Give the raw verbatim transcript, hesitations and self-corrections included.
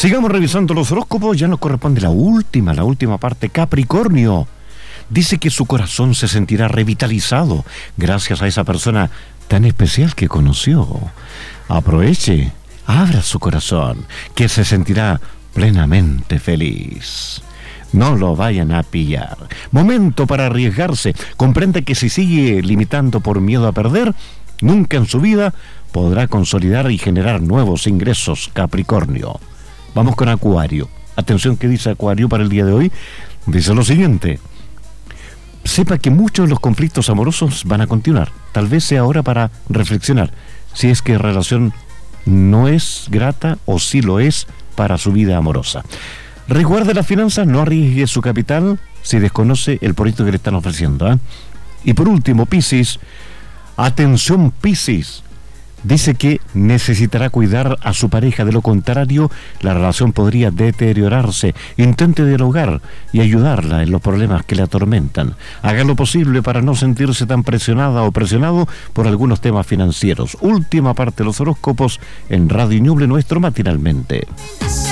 Sigamos revisando los horóscopos, ya nos corresponde la última, la última parte. Capricornio dice que su corazón se sentirá revitalizado gracias a esa persona tan especial que conoció. Aproveche, abra su corazón, que se sentirá plenamente feliz. No lo vayan a pillar. Momento para arriesgarse. Comprende que si sigue limitando por miedo a perder, nunca en su vida podrá consolidar y generar nuevos ingresos, Capricornio. Vamos con Acuario. Atención, ¿qué dice Acuario para el día de hoy? Dice lo siguiente: sepa que muchos de los conflictos amorosos van a continuar. Tal vez sea hora para reflexionar si es que la relación no es grata o si lo es para su vida amorosa. Resguarde las finanzas, no arriesgue su capital si desconoce el proyecto que le están ofreciendo, ¿eh? Y por último, Piscis. Atención, Piscis. Dice que necesitará cuidar a su pareja, de lo contrario, la relación podría deteriorarse. Intente dialogar y ayudarla en los problemas que le atormentan. Haga lo posible para no sentirse tan presionada o presionado por algunos temas financieros. Última parte de los horóscopos en Radio Ñuble, nuestro matinalmente.